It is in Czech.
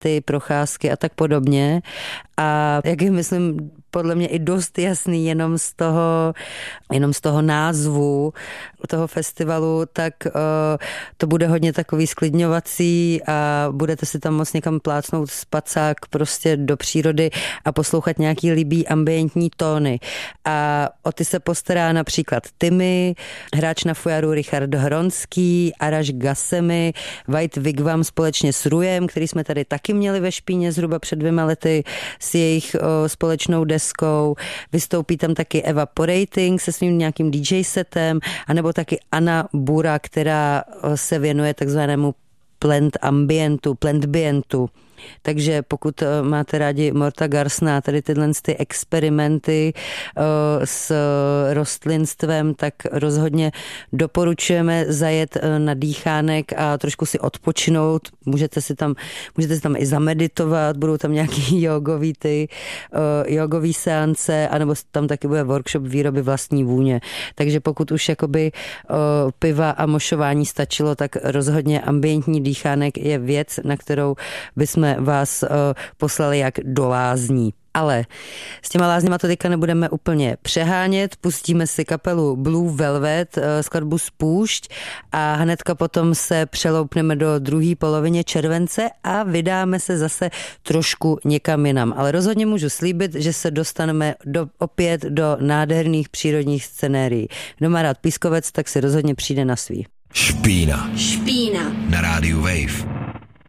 ty procházky a tak podobně. A jak je, myslím, podle mě i dost jasný jenom z toho názvu toho festivalu, tak to bude hodně takový sklidňovací a budete si tam moc někam plácnout spacák prostě do přírody a poslouchat nějaký líbý ambientní tóny. A o ty se postará například Timmy, hráč na fujaru Richard Hronský, Arash Gassemi, White Wigwam společně s Rujem, který jsme tady taky měli ve Špíně zhruba před 2 lety s jejich společnou deskou. Vystoupí tam taky Evaporating se svým nějakým DJ setem, anebo taky Anna Bura, která se věnuje takzvanému plant ambientu. Takže pokud máte rádi Morta Garsna, tady tyhle ty experimenty s rostlinstvem, tak rozhodně doporučujeme zajet na dýchánek a trošku si odpočinout. Můžete si tam i zameditovat, budou tam nějaký jogový seance, anebo tam taky bude workshop výroby vlastní vůně. Takže pokud už jakoby piva a mošování stačilo, tak rozhodně ambientní dýchánek je věc, na kterou bychom vás poslali jak do lázní. Ale s těma lázněma to teďka nebudeme úplně přehánět, pustíme si kapelu Blue Velvet, skladbu Spúšť a hnedka potom se přeloupneme do druhé poloviny července a vydáme se zase trošku někam jinam. Ale rozhodně můžu slíbit, že se dostaneme opět do nádherných přírodních scenérií. Kdo má rád pískovec, tak si rozhodně přijde na svý. Špína. Na rádiu Wave.